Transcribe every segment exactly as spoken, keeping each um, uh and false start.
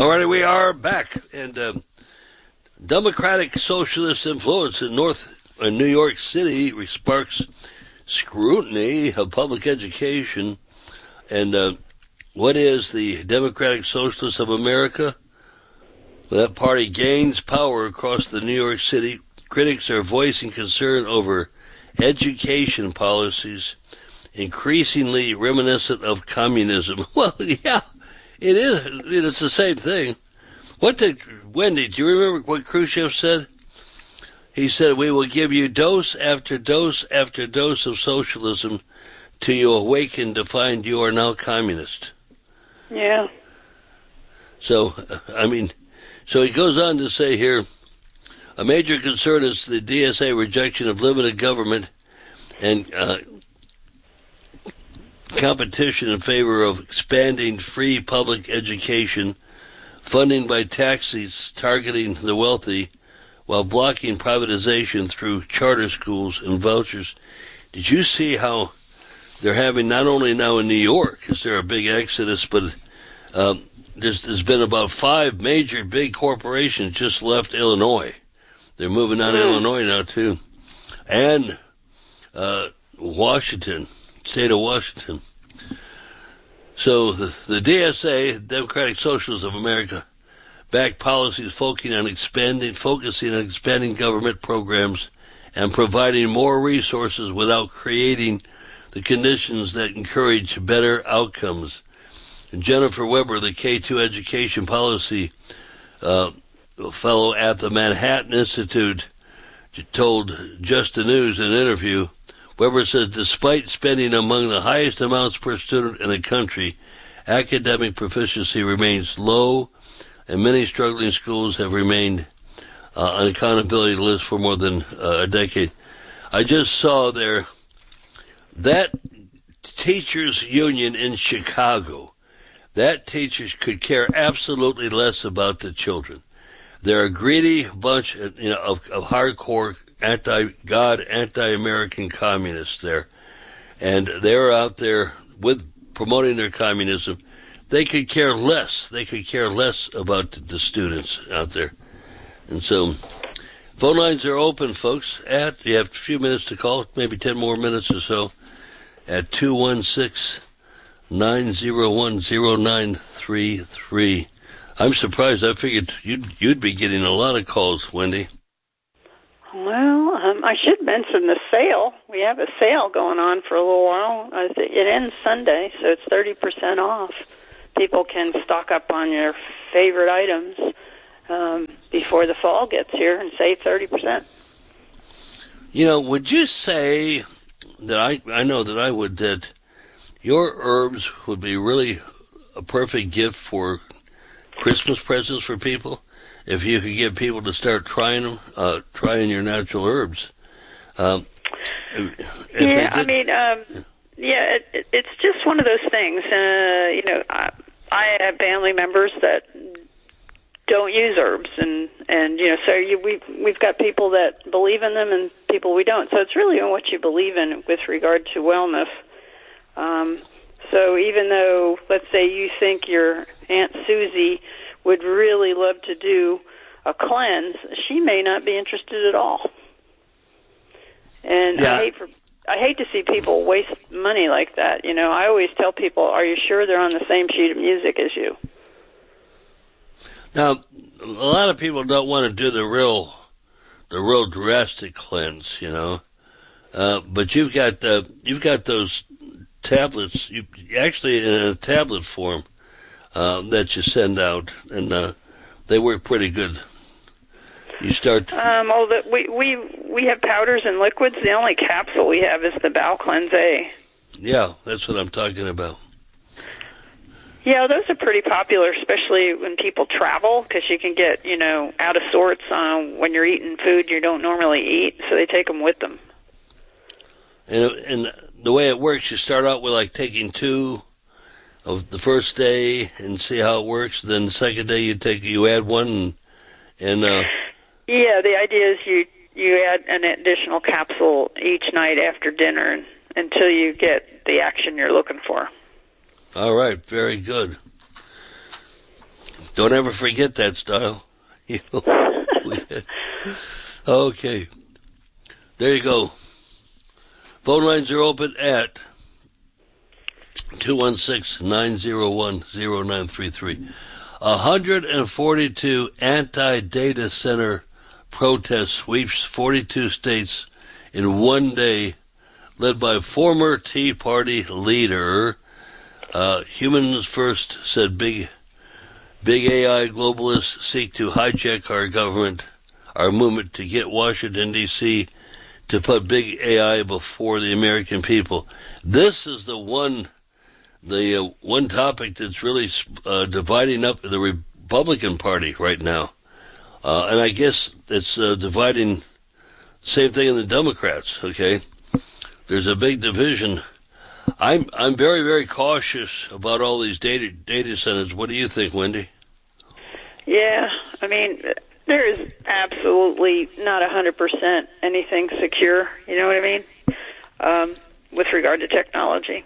All right, we are back. And um, Democratic Socialist influence in North uh, New York City sparks scrutiny of public education. And uh, what is the Democratic Socialists of America? Well, that party gains power across the New York City. Critics are voicing concern over education policies increasingly reminiscent of communism. Well, yeah, it is. It's the same thing. What did, Wendy, do you remember what Khrushchev said? He said, we will give you dose after dose after dose of socialism till you awaken to find you are now communist. Yeah. So, I mean, so he goes on to say here, a major concern is the D S A rejection of limited government and uh, competition in favor of expanding free public education, funding by taxes targeting the wealthy, while blocking privatization through charter schools and vouchers. Did you see how they're having, not only now in New York, is there a big exodus, but um, there's, there's been about five major big corporations just left Illinois. They're moving on to Mm. Illinois now, too. And uh, Washington, state of Washington. So the, the D S A, Democratic Socialists of America, backed policies focusing on expanding, focusing on expanding government programs and providing more resources without creating the conditions that encourage better outcomes. And Jennifer Weber, the K two education policy uh, fellow at the Manhattan Institute, told Just the News in an interview, Weber says, despite spending among the highest amounts per student in the country, academic proficiency remains low, and many struggling schools have remained uh, on accountability lists for more than uh, a decade. I just saw there that teachers' union in Chicago, that teachers could care absolutely less about the children. They're a greedy bunch, you know, of, of hardcore anti-God, anti-American communists there. And they're out there with promoting their communism. They could care less. They could care less about the students out there. And so, phone lines are open, folks. At, you have a few minutes to call, maybe ten more minutes or so, at two one six, nine zero one, zero nine three three. I'm surprised. I figured you'd, you'd be getting a lot of calls, Wendy. Well, um, I should mention the sale. We have a sale going on for a little while. Uh, It ends Sunday, so it's thirty percent off. People can stock up on your favorite items um, before the fall gets here and save thirty percent. You know, would you say that I, I know that I would, that your herbs would be really a perfect gift for Christmas presents for people? If you could get people to start trying them, uh, trying your natural herbs. Um, yeah, I mean, um, yeah, it, it, it's just one of those things. Uh, you know, I, I have family members that don't use herbs, and and you know, so you, we've we've got people that believe in them and people we don't. So it's really on what you believe in with regard to wellness. Um, so even though, let's say, you think your Aunt Susie would really love to do a cleanse, she may not be interested at all. And yeah. I hate for I hate to see people waste money like that. You know, I always tell people, are you sure they're on the same sheet of music as you? Now, a lot of people don't want to do the real, the real drastic cleanse, you know. Uh, but you've got uh, you've got those tablets, you actually in a tablet form. Uh, that you send out, and uh, they work pretty good. You start. Um, well, the, we we we have powders and liquids. The only capsule we have is the Bowel Cleanse A. Yeah, that's what I'm talking about. Yeah, those are pretty popular, especially when people travel, because you can get, you know, out of sorts uh, when you're eating food you don't normally eat, so they take them with them. And and the way it works, you start out with like taking two of the first day and see how it works. Then the second day you take you add one, and, and uh, yeah, the idea is you you add an additional capsule each night after dinner and, until you get the action you're looking for. All right, very good. Don't ever forget that style. Okay. There you go. Phone lines are open at two one six, nine zero one, zero nine three three. one hundred forty-two anti-data center protests sweeps forty-two states in one day, led by former Tea Party leader. Uh, Humans First said big, big A I globalists seek to hijack our government, our movement to get Washington, D C to put big A I before the American people. This is the one, the uh, one topic that's really uh, dividing up the Republican Party right now. Uh, and I guess it's uh, dividing, same thing in the Democrats, okay? There's a big division. I'm I'm very, very cautious about all these data data centers. What do you think, Wendy? Yeah, I mean, there is absolutely not one hundred percent anything secure, you know what I mean, um, with regard to technology.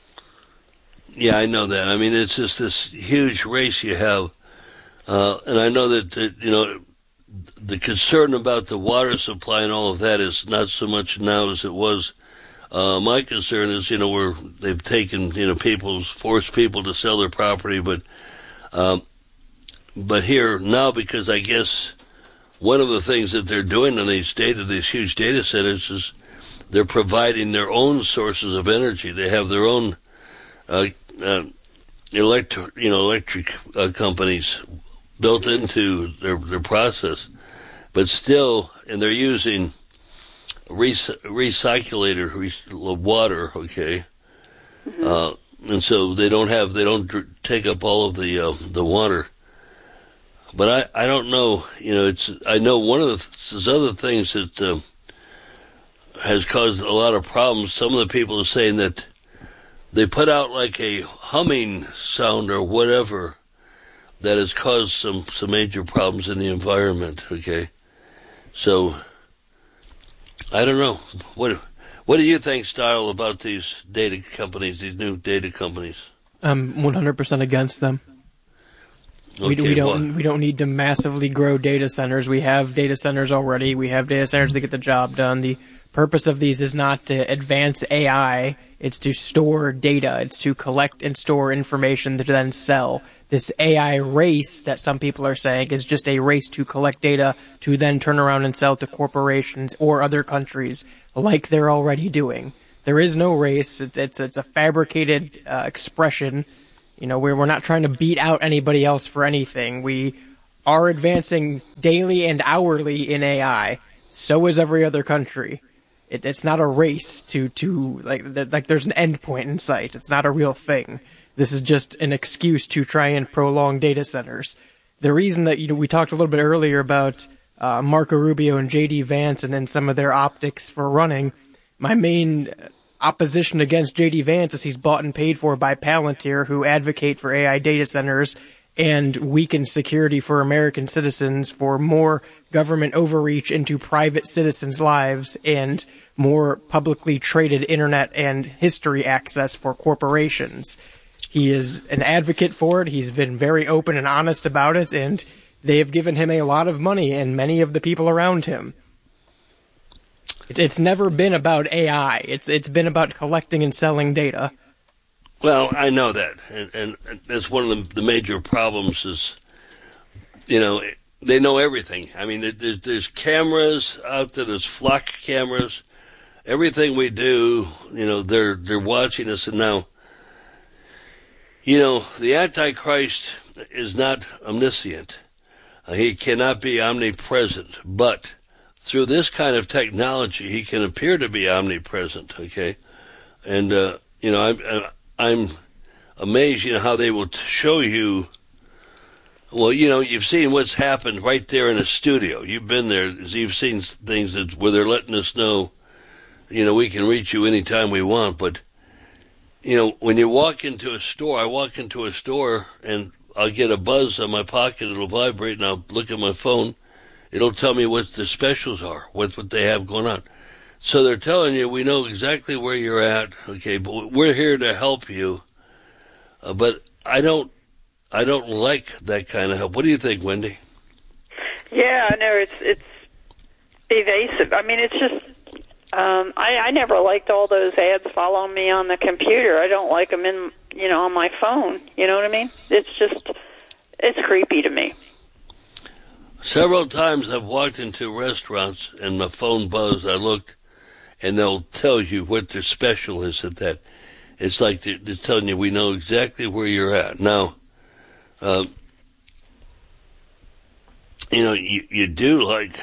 Yeah, I know that. I mean, it's just this huge race you have. Uh, and I know that, that, you know, the concern about the water supply and all of that is not so much now as it was. Uh, my concern is, you know, where they've taken, you know, people's, forced people to sell their property, but, um, but here now, because I guess one of the things that they're doing in these data, these huge data centers is they're providing their own sources of energy. They have their own, uh, uh, electric, you know, electric uh, companies built into their their process, but still, and they're using rec- recirculator re- water, okay, mm-hmm. uh, and so they don't have they don't dr- take up all of the uh, the water. But I, I don't know, you know, it's I know one of the th- other things that uh, has caused a lot of problems. Some of the people are saying that they put out like a humming sound or whatever that has caused some, some major problems in the environment, okay? So, I don't know. What what do you think, Style, about these data companies, these new data companies? I'm one hundred percent against them. Okay, we, we don't well, we don't need to massively grow data centers. We have data centers already. We have data centers that get the job done. The purpose of these is not to advance A I. It's to store data. It's to collect and store information to then sell. This A I race that some people are saying is just a race to collect data to then turn around and sell to corporations or other countries like they're already doing. There is no race. It's it's, it's a fabricated uh, expression. You know, we're, we're not trying to beat out anybody else for anything. We are advancing daily and hourly in A I. So is every other country. It, it's not a race to, to like, like there's an end point in sight. It's not a real thing. This is just an excuse to try and prolong data centers. The reason that, you know, we talked a little bit earlier about uh, Marco Rubio and J D Vance and then some of their optics for running. My main opposition against J D Vance is he's bought and paid for by Palantir, who advocate for A I data centers and weaken security for American citizens, for more government overreach into private citizens' lives and more publicly traded internet and history access for corporations. He is an advocate for it. He's been very open and honest about it, and they have given him a lot of money and many of the people around him. It's never been about A I. It's it's been about collecting and selling data. Well, I know that, and, and, and that's one of the, the major problems is, you know, they know everything. I mean, there's, there's cameras out there, there's flock cameras. Everything we do, you know, they're they're watching us, and now, you know, the Antichrist is not omniscient. Uh, he cannot be omnipresent, but through this kind of technology, he can appear to be omnipresent, okay? And, uh, you know, I'm, I'm amazed, you know, how they will t- show you, well, you know, you've seen what's happened right there in a studio. You've been there. You've seen things that, where they're letting us know, you know, we can reach you anytime we want. But, you know, when you walk into a store, I walk into a store and I'll get a buzz on my pocket. It'll vibrate and I'll look at my phone. It'll tell me what the specials are, what what they have going on. So they're telling you, we know exactly where you're at, okay, but we're here to help you. Uh, but I don't, I don't like that kind of help. What do you think, Wendy? Yeah, I know it's it's evasive. I mean, it's just um, I, I never liked all those ads following me on the computer. I don't like them in you know on my phone. You know what I mean? It's just it's creepy to me. Several times I've walked into restaurants and my phone buzzed. I looked, and they'll tell you what their special is at that. It's like they're, they're telling you, we know exactly where you're at. Now, uh, you know, you, you do like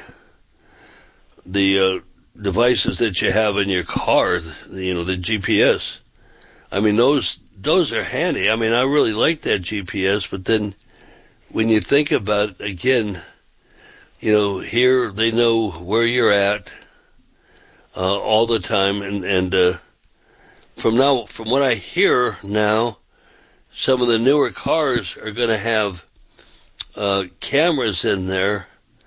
the uh, devices that you have in your car, you know, the G P S. I mean, those those are handy. I mean, I really like that G P S, but then when you think about it, again, you know, here they know where you're at uh, all the time, and and uh, from now, from what I hear now, some of the newer cars are going to have uh, cameras in there,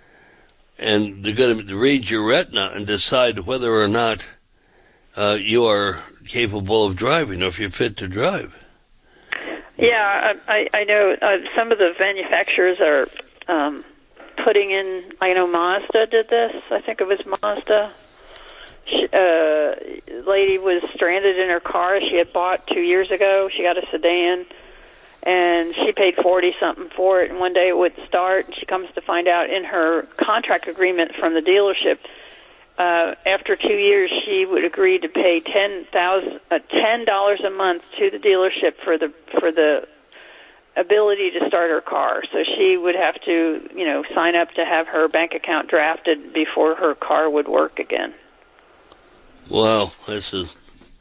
and they're going to read your retina and decide whether or not uh, you are capable of driving, or if you're fit to drive. Yeah, I, I know uh, some of the manufacturers are um, putting in, I know Mazda did this, I think it was Mazda. She, uh, lady was stranded in her car she had bought two years ago. She got a sedan, and she paid forty something for it, and one day it would start, and she comes to find out in her contract agreement from the dealership, uh, after two years she would agree to pay ten thousand uh, ten dollars a month to the dealership for the for the ability to start her car. So she would have to, you know, sign up to have her bank account drafted before her car would work again. Wow, this is,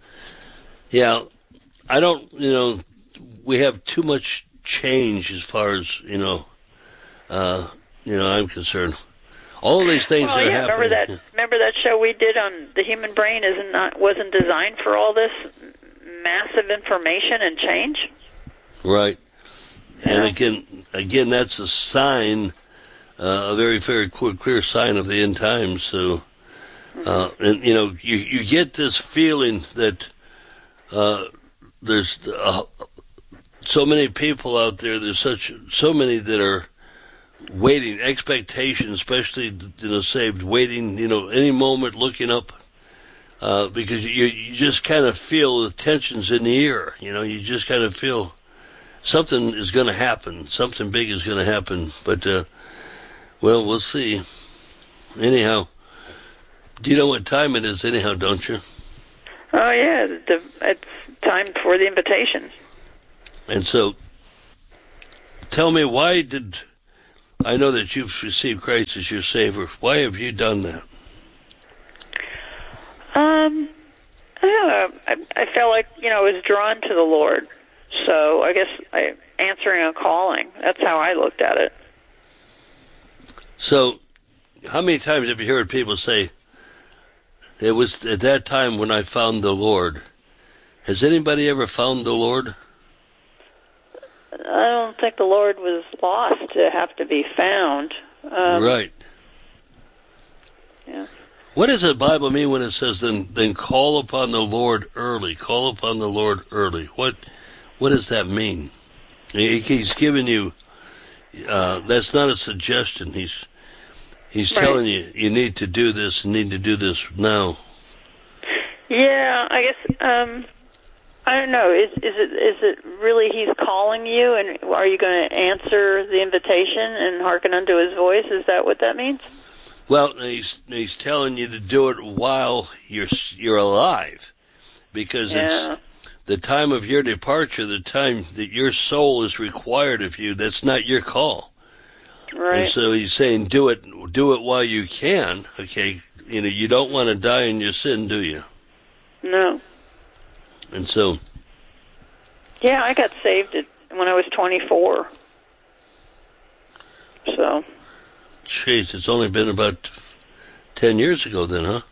yeah, I don't, you know, we have too much change as far as, you know, uh, you know, I'm concerned. All of these things well, are yeah, happening. Remember that, remember that show we did on the human brain isn't not, wasn't designed for all this massive information and change? Right. Yeah. And again, again, that's a sign, uh, a very, very clear, clear sign of the end times, so... Uh, and, you know, you, you get this feeling that uh, there's uh, so many people out there, there's such so many that are waiting, expectation, especially, you know, saved, waiting, you know, any moment looking up, uh, because you, you just kind of feel the tensions in the air, you know, you just kind of feel something is going to happen, something big is going to happen, but, uh, well, we'll see. Anyhow. Do you know what time it is anyhow, don't you? Oh, yeah. The, it's time for the invitation. And so, tell me, why did... I know that you've received Christ as your Savior. Why have you done that? Um, I don't know. I, I felt like, you know, I was drawn to the Lord. So I guess I, answering a calling. That's how I looked at it. So, how many times have you heard people say, it was at that time when I found the Lord? Has anybody ever found the Lord? I don't think the Lord was lost to have to be found. Um, right. Yeah. What does the Bible mean when it says, then, then call upon the Lord early? Call upon the Lord early. What what does that mean? He, he's giving you, uh, that's not a suggestion. He's He's right. telling you, you need to do this, you need to do this now. Yeah, I guess, um, I don't know. Is, is it is it really he's calling you, and are you going to answer the invitation and hearken unto his voice? Is that what that means? Well, he's he's telling you to do it while you're you're alive, because yeah. it's the time of your departure, the time that your soul is required of you. That's not your call. Right. And so he's saying, do it, do it while you can. Okay, you know, you don't want to die in your sin, do you? No. And so. Yeah, I got saved at, when I was twenty-four. So. Jeez, it's only been about ten years ago, then, huh?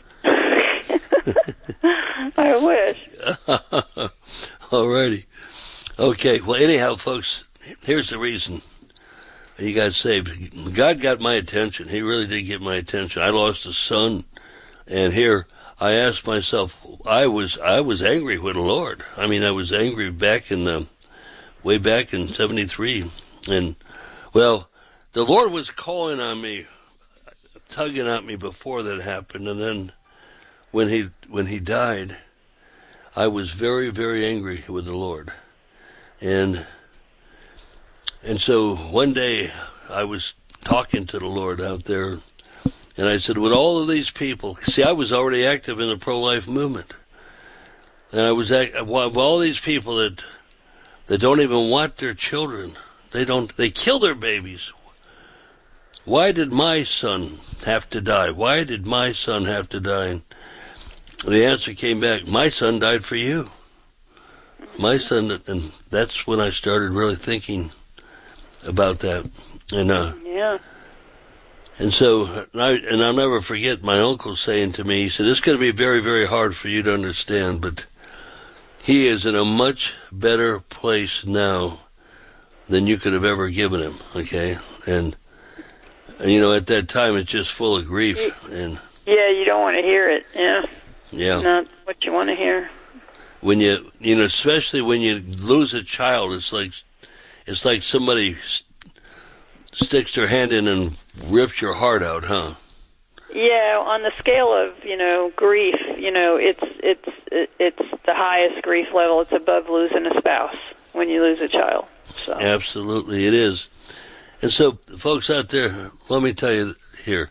I wish. Alrighty. Okay. Well, anyhow, folks, here's the reason. You got saved. God got my attention. He really did get my attention. I lost a son, and here I asked myself, I was I was angry with the Lord. I mean, I was angry back in the way back in seventy-three. And, well, the Lord was calling on me, tugging at me before that happened. And then when he, when he died, I was very, very angry with the Lord. And, and so one day I was talking to the Lord out there, and I said, with all of these people, see, I was already active in the pro-life movement. And I was, act, with all these people that, that don't even want their children, they don't, they kill their babies. Why did my son have to die? Why did my son have to die? And the answer came back, my son died for you. My son, and that's when I started really thinking about that. And, uh, yeah. And so, and, I, and I'll never forget my uncle saying to me, he said, it's going to be very, very hard for you to understand, but he is in a much better place now than you could have ever given him, okay? And, and you know, at that time, it's just full of grief. And yeah, you don't want to hear it, yeah. Yeah. Not what you want to hear. When you, you know, especially when you lose a child, it's like, it's like somebody st- sticks their hand in and rips your heart out, huh? Yeah, on the scale of, you know, grief, you know, it's it's it's the highest grief level. It's above losing a spouse when you lose a child. So. Absolutely, it is. And so, folks out there, let me tell you here,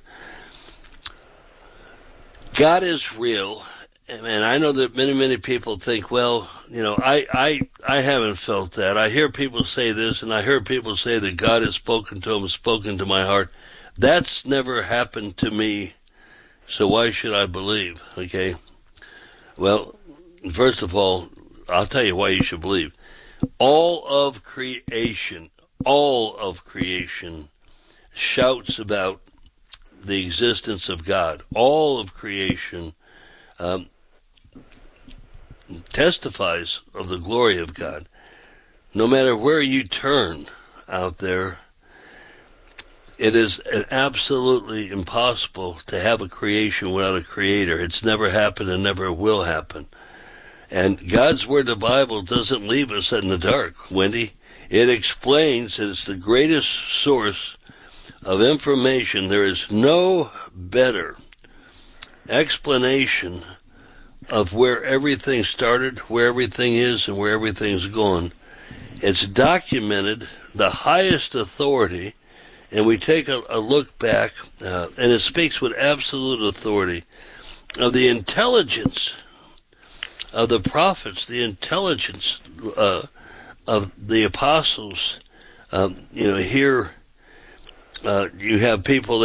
God is real. And I know that many, many people think, well, you know, I, I, I haven't felt that. I hear people say this, and I hear people say that God has spoken to them, spoken to my heart. That's never happened to me, so why should I believe, okay? Well, first of all, I'll tell you why you should believe. All of creation, all of creation shouts about the existence of God. All of creation um, testifies of the glory of God. No matter where you turn out there, it is absolutely impossible to have a creation without a creator. It's never happened and never will happen. And God's Word, the Bible, doesn't leave us in the dark, Wendy. It explains that it's the greatest source of information. There is no better explanation of where everything started, where everything is, and where everything's going. It's documented, the highest authority, and we take a, a look back, uh, and it speaks with absolute authority of the intelligence of the prophets, the intelligence uh, of the apostles. Um, you know, here uh, you have people that